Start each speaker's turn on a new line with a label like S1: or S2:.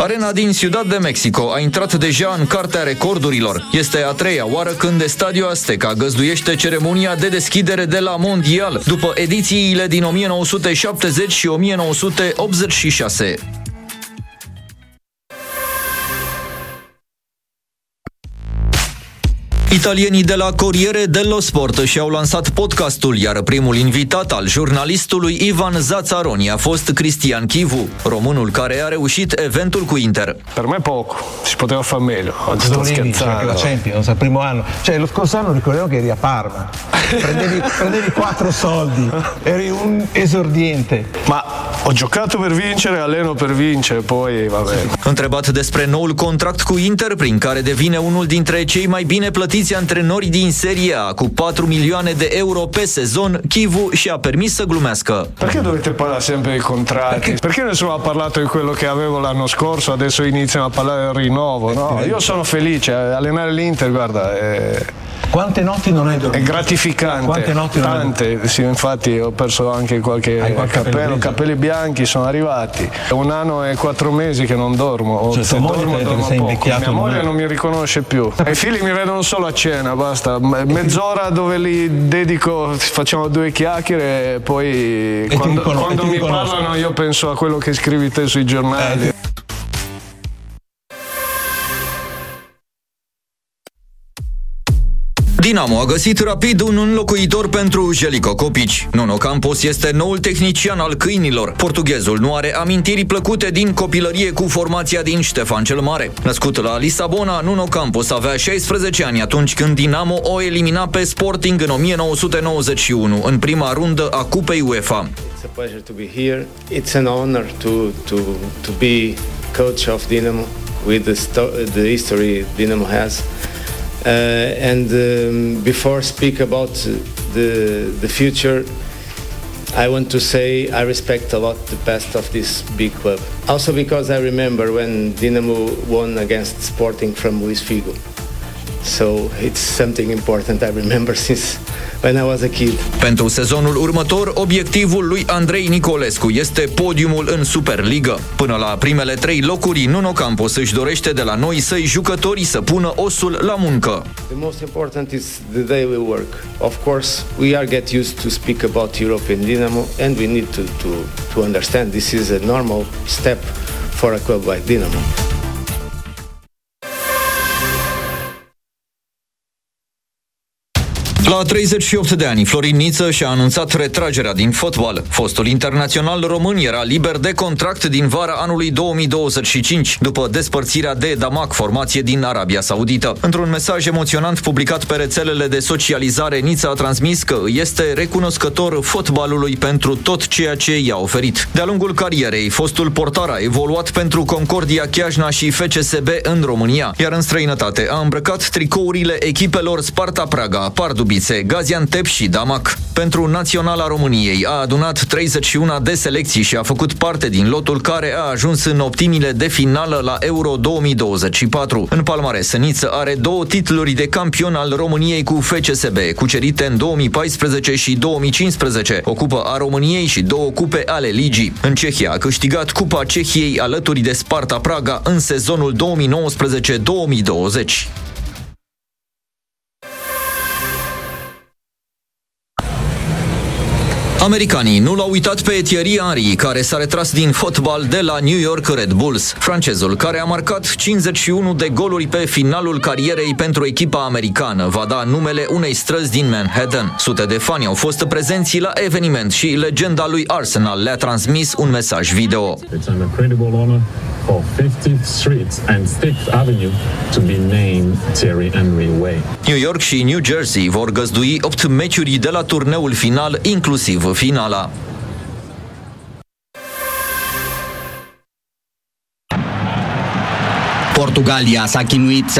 S1: Arena din Ciudad de Mexico a intrat deja în cartea recordurilor. Este a treia oară când Estadio Azteca găzduiește ceremonia de deschidere de la Mondial, după edițiile din 1970 și 1986. Italienii de la Corriere dello Sport și-au lansat podcastul, iar primul invitat al jurnalistului Ivan Zazzaroni a fost Cristian Chivu, românul care a reușit eventul cu Inter.
S2: Per me poco, si poteva fare meglio.
S3: Sto scherzando. La Champions al primo anno, cioè lo scorso anno ricordiamo che eri a Parma, prendevi 4 soldi, eri un esordiente.
S2: Ma ho giocato per vincere, alleno per vincere, poi vabbè.
S1: Întrebat despre noul contract cu Inter, prin care devine unul dintre cei mai bine plătiți antrenorii din Serie A, cu 4 milioane de euro pe sezon, Chivu și-a permis să glumească.
S2: Perché dovete parlare sempre dei contratti? Perché nessuno ha parlato di quello che avevo l'anno scorso, adesso iniziano a parlare del rinnovo? No, io sono felice, allenare l'Inter, guarda,
S3: Quante notti non hai dormito?
S2: È gratificante.
S3: Quante notti non
S2: Tante, sì, infatti ho perso anche qualche capello, capelli bianchi sono arrivati. 1 anno e 4 mesi che non dormo.
S3: Cioè,
S2: Se dormo poco. Mia moglie non mi riconosce più. I figli mi vedono solo a cena, basta. Mezz'ora dove li dedico, facciamo 2 chiacchiere e poi quando mi parlano io penso a quello che scrivi te sui giornali.
S1: Dinamo a găsit rapid un înlocuitor pentru Željko Kopić. Nuno Campos este noul tehnician al câinilor. Portughezul nu are amintiri plăcute din copilărie cu formația din Ștefan cel Mare. Născut la Lisabona, Nuno Campos avea 16 ani atunci când Dinamo o elimina pe Sporting în 1991, în prima rundă a Cupei UEFA.
S4: It's a pleasure to be here. It's an honor to be coach of Dinamo with the history Dinamo has. Before speak about the future, I want to say I respect a lot the past of this big club. Also because I remember when Dinamo won against Sporting from Luis Figo. So it's something important I remember since when I was a kid.
S1: Pentru sezonul următor, obiectivul lui Andrei Nicolescu este podiumul în Superliga. Până la primele 3 locuri, Nuno Campos își dorește de la noi săi jucătorii să pună osul la muncă.
S4: The most important is the daily work. Of course, we are get used to speak about Europe in Dinamo, and we need to understand this is a normal step for a club like Dinamo.
S1: La 38 de ani, Florin Niță și-a anunțat retragerea din fotbal. Fostul internațional român era liber de contract din vara anului 2025, după despărțirea de Damac, formație din Arabia Saudită. Într-un mesaj emoționant publicat pe rețelele de socializare, Niță a transmis că îi este recunoscător fotbalului pentru tot ceea ce i-a oferit. De-a lungul carierei, fostul portar a evoluat pentru Concordia Chiajna și FCSB în România, iar în străinătate a îmbrăcat tricourile echipelor Sparta Praga, Pardubice, Gaziantep și Damac. Pentru Naționala României a adunat 31 de selecții și a făcut parte din lotul care a ajuns în optimile de finală la Euro 2024. În palmares, Niță are 2 titluri de campion al României cu FCSB, cucerite în 2014 și 2015, o cupă a României și 2 cupe ale ligii. În Cehia a câștigat Cupa Cehiei alături de Sparta Praga în sezonul 2019-2020. Americanii nu l-au uitat pe Thierry Henry, care s-a retras din fotbal de la New York Red Bulls. Francezul, care a marcat 51 de goluri pe finalul carierei pentru echipa americană, va da numele unei străzi din Manhattan. Sute de fani au fost prezenți la eveniment și legenda lui Arsenal le-a transmis un mesaj video.
S5: It's an incredible honor for 50th Street and 6th Avenue to be named Thierry Henry Way.
S1: New York și New Jersey vor găzdui 8 meciuri de la turneul final, inclusiv finala.
S6: Portugalia s-a chinuit